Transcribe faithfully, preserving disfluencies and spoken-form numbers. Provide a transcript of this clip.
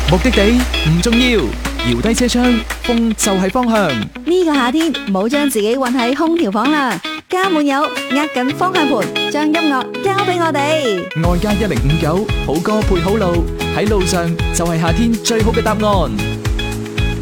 目的地唔重要，搖低車窗，風就係方向。 呢個夏天唔好將自己困喺空調房啦，加滿油，握緊方向盤，將音樂交俾我哋。 愛加一零五九，好歌配好路，喺路上就係夏天最好嘅答案。